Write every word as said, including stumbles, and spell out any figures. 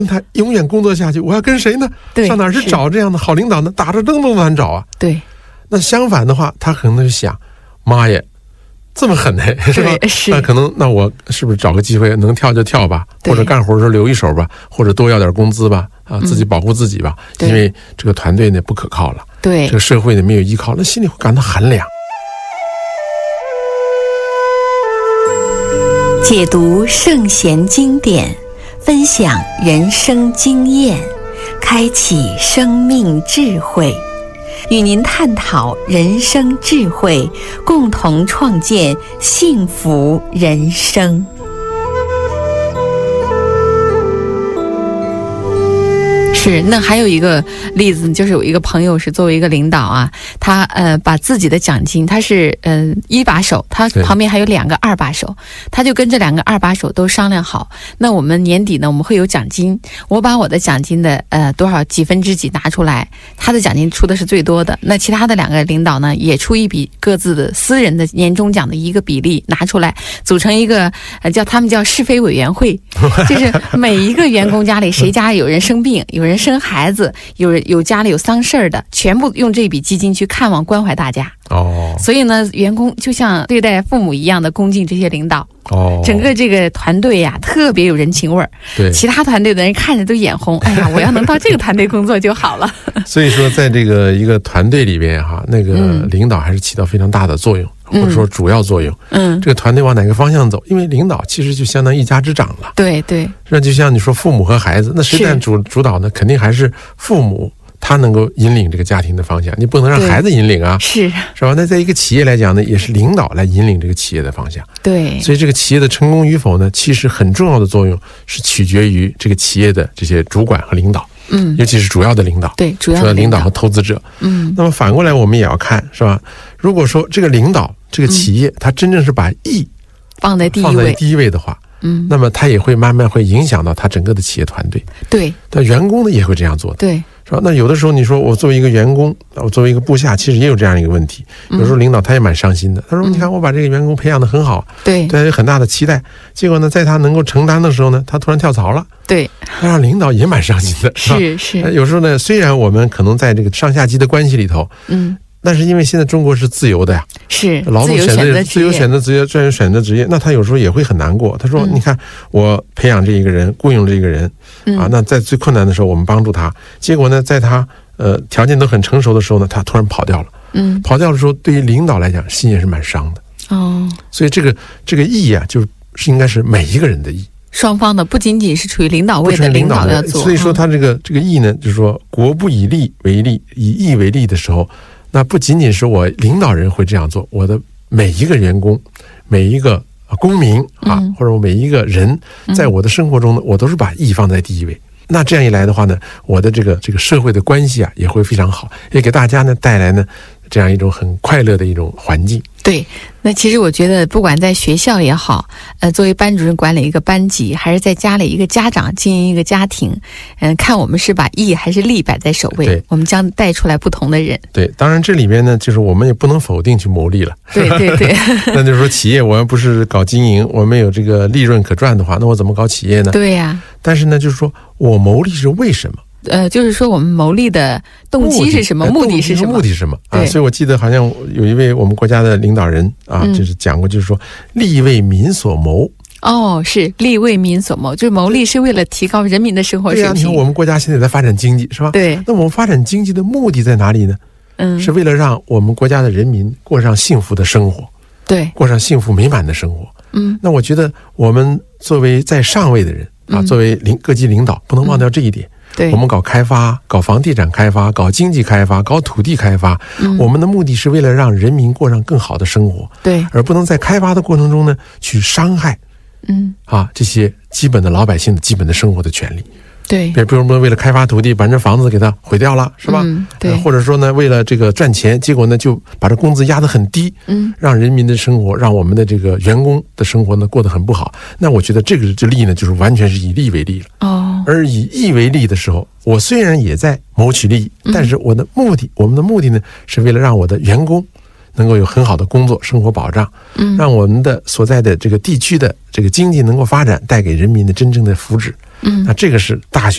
他永远工作下去，我要跟谁呢？上哪儿去找这样的好领导呢？打着灯都难找啊。 对， 那相反的话，他可能就想，妈耶，这么狠呢，是吧？ 是。 那可能，那我是不是找个机会能跳就跳吧，或者干活的时候留一手吧，或者多要点工资吧，啊，自己保护自己吧，嗯、因为这个团队呢不可靠了， 对， 这个社会呢没有依靠，那心里会感到寒凉。 解读圣贤经典，分享人生经验，开启生命智慧，与您探讨人生智慧，共同创建幸福人生。 是，那还有一个例子，就是有一个朋友是作为一个领导啊，他呃把自己的奖金，他是呃一把手，他旁边还有两个二把手，他就跟这两个二把手都商量好，那我们年底呢我们会有奖金，我把我的奖金的呃多少几分之几拿出来，他的奖金出的是最多的，那其他的两个领导呢也出一笔各自的私人的年终奖的一个比例拿出来，组成一个呃叫他们叫是非委员会，就是每一个员工家里谁家有人生病，有人生孩子，有有家里有丧事儿的，全部用这笔基金去看望关怀大家。 哦， 所以呢，员工就像对待父母一样的恭敬这些领导。 哦， 整个这个团队呀、啊，特别有人情味儿。 对， 其他团队的人看着都眼红。哎呀，我要能到这个团队工作就好了。 所以说，在这个一个团队里边哈，那个领导还是起到非常大的作用。嗯，或者说主要作用，嗯，这个团队往哪个方向走？因为领导其实就相当于一家之长了， 对对。 那就像你说父母和孩子，那谁占主主导呢？肯定还是父母，他能够引领这个家庭的方向，你不能让孩子引领啊， 是是吧？那在一个企业来讲呢，也是领导来引领这个企业的方向， 对。 所以这个企业的成功与否呢，其实很重要的作用是取决于这个企业的这些主管和领导。嗯，尤其是主要的领导， 对，主要的领导和投资者。嗯，那么反过来我们也要看，是吧？如果说这个领导、这个企业，他真正是把义放在第一位， 放在第一位的话，嗯，那么他也会慢慢会影响到他整个的企业团队。 对， 但员工呢也会这样做的。 对。 是吧？那有的时候你说我作为一个员工，我作为一个部下，其实也有这样一个问题。有时候领导他也蛮伤心的，他说：“你看我把这个员工培养得很好， 对， 对他有很大的期待，结果呢，在他能够承担的时候呢，他突然跳槽了， 对， 那让领导也蛮伤心的。 是是， 有时候呢，虽然我们可能在这个上下级的关系里头，嗯。”但是因为现在中国是自由的呀， 是劳动选择自由选择职业，专业选择职业，那他有时候也会很难过。他说：“嗯、你看，我培养这一个人，雇佣这一个人，嗯、啊，那在最困难的时候我们帮助他，结果呢，在他呃条件都很成熟的时候呢，他突然跑掉了。嗯，跑掉的时候，对于领导来讲，心也是蛮伤的。哦，所以这个这个义啊，就是应该是每一个人的义。” 双方的不仅仅是处于领导位的领导要做， 所以说他这个这个义呢，就是说国不以利为利，以义为利的时候。那不仅仅是我领导人会这样做，我的每一个员工、每一个公民啊，嗯、或者我每一个人，在我的生活中呢，我都是把义放在第一位。那这样一来的话呢，我的这个这个社会的关系啊，也会非常好，也给大家呢带来呢这样一种很快乐的一种环境。 对，那其实我觉得，不管在学校也好，呃，作为班主任管理一个班级，还是在家里一个家长经营一个家庭，嗯、呃，看我们是把义还是利摆在首位，我们将带出来不同的人。 对，当然这里边呢，就是我们也不能否定去谋利了。 对对对， 那就是说，企业我要不是搞经营，我们有这个利润可赚的话，那我怎么搞企业呢？ 对呀、啊。 但是呢，就是说我谋利是为什么？ 呃，就是说我们谋利的动机是什么？目的是什么？ 目的是什么啊？所以我记得好像有一位我们国家的领导人啊，嗯、就是讲过，就是说利为民所谋。 哦，是利为民所谋，就是谋利是为了提高人民的生活水平。 对啊，你看我们国家现在在发展经济，是吧？ 对。 那我们发展经济的目的在哪里呢？嗯，是为了让我们国家的人民过上幸福的生活， 对， 过上幸福美满的生活。嗯，那我觉得我们作为在上位的人啊，嗯、作为领各级领导，不能忘掉这一点。嗯对， 我们搞开发，搞房地产开发，搞经济开发，搞土地开发，嗯、我们的目的是为了让人民过上更好的生活， 对， 而不能在开发的过程中呢去伤害，嗯啊这些基本的老百姓的基本的生活的权利。 对， 比如说为了开发土地，把这房子给它毁掉了，是吧？ 嗯、对、 呃，或者说呢，为了这个赚钱，结果呢就把这工资压得很低，嗯，让人民的生活，让我们的这个员工的生活呢过得很不好。那我觉得这个这利呢，就是完全是以利为利了。哦，而以义为利的时候，我虽然也在谋取利益，但是我的目的，嗯、我们的目的呢，是为了让我的员工能够有很好的工作生活保障，嗯，让我们的所在的这个地区的这个经济能够发展，带给人民的真正的福祉。嗯，那这个是大学